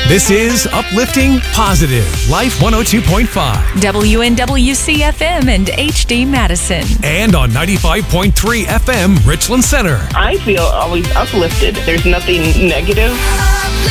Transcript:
This is Uplifting Positive Life 102.5. WNWC-FM and HD Madison. And on 95.3 FM Richland Center. I feel always uplifted. There's nothing negative.